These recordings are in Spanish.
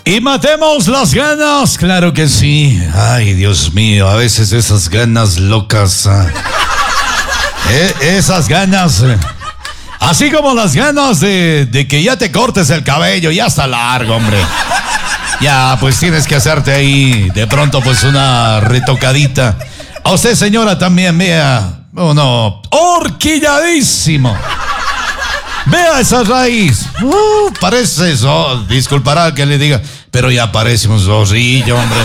Y matemos las ganas, claro que sí. Ay, Dios mío, a veces esas ganas locas. Esas ganas. Así como las ganas de que ya te cortes el cabello, ya está largo, hombre. Ya, pues tienes que hacerte ahí de pronto pues una retocadita. A usted, señora, también vea. Oh, no, horquilladísimo. Vea esa raíz. Parece eso. Disculpará que le diga, pero ya parece un zorrillo, hombre.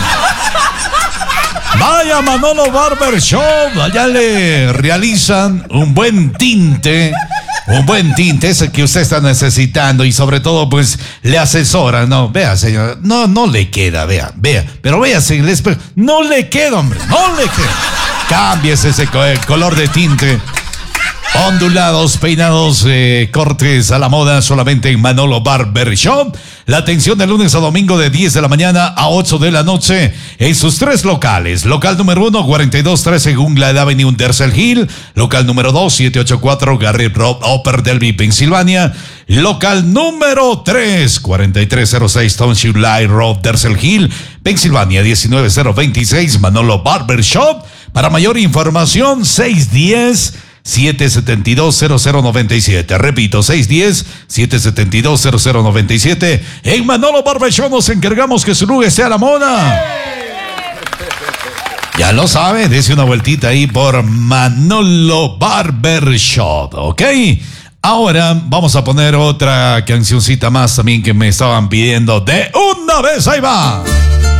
Vaya Manolo Barber Shop. Allá le realizan un buen tinte. Un buen tinte, ese que usted está necesitando. Y sobre todo, pues, le asesoran. No, vea, señor. No le queda, vea. Pero véase en el espejo. No le queda, hombre. No le queda. Cámbiese ese color de tinte. Ondulados, peinados, cortes a la moda solamente en Manolo Barber Shop. La atención de lunes a domingo de 10 de la mañana a 8 de la noche en sus 3 locales. Local número 1, 4213 Gungla Avenue, Dersel Hill. Local número 2, 784 Garrett Road, Upper Delby, Pensilvania. Local número 3, 4306 Township Line Road, Dersel Hill, Pensilvania, 19026 Manolo Barber Shop. Para mayor información, 610-772-0097. Repito, 610-772-0097. En Manolo Barber Shop nos encargamos que su lugar sea la moda. Ya lo sabe, dése una vueltita ahí por Manolo Barber Shop, ¿ok? Ahora vamos a poner otra cancioncita más también que me estaban pidiendo de una vez. Ahí va.